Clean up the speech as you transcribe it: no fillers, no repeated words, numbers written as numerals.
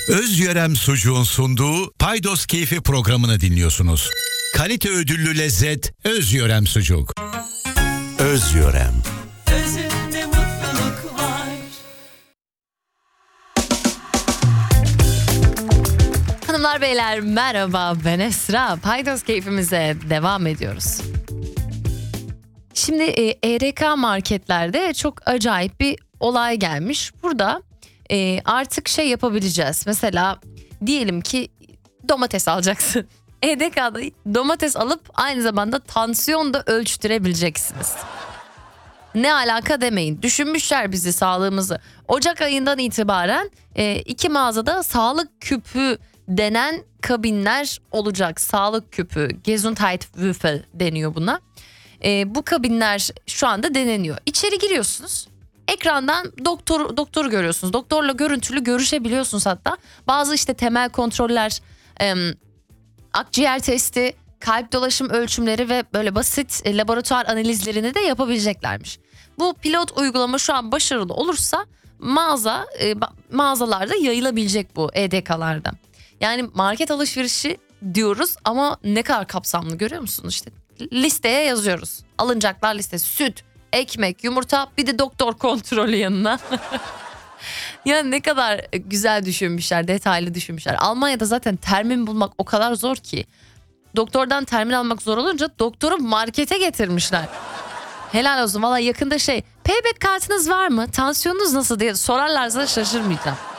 Özyörem Sucuğun sunduğu Paydos Keyfi programını dinliyorsunuz. Kalite ödüllü lezzet Özyörem Sucuk. Özyörem. Özünde mutluluk var. Hanımlar beyler merhaba, ben Esra. Paydos Keyfimize devam ediyoruz. Şimdi ERK marketlerde çok acayip bir olay gelmiş. Burada artık şey yapabileceğiz. Mesela diyelim ki domates alacaksın. EDK'da domates alıp aynı zamanda tansiyon da ölçtürebileceksiniz. Ne alaka demeyin. Düşünmüşler bizi, sağlığımızı. Ocak ayından itibaren iki mağazada sağlık küpü denen kabinler olacak. Sağlık küpü, Gesundheitswürfel deniyor buna. Bu kabinler şu anda deneniyor. İçeri giriyorsunuz. Ekrandan doktoru görüyorsunuz. Doktorla görüntülü görüşebiliyorsunuz hatta. Bazı işte temel kontroller, akciğer testi, kalp dolaşım ölçümleri ve böyle basit laboratuvar analizlerini de yapabileceklermiş. Bu pilot uygulama şu an başarılı olursa mağazalarda yayılabilecek bu EDK'larda. Yani market alışverişi diyoruz ama ne kadar kapsamlı görüyor musunuz? İşte listeye yazıyoruz. Alınacaklar listesi: süt, ekmek, yumurta, bir de doktor kontrolü yanına. Ya ne kadar güzel düşünmüşler, detaylı düşünmüşler. Almanya'da zaten termin bulmak o kadar zor ki. Doktordan termin almak zor olunca doktoru markete getirmişler. Helal olsun. Valla yakında payback kartınız var mı? Tansiyonunuz nasıl diye sorarlarsa şaşırmayacağım.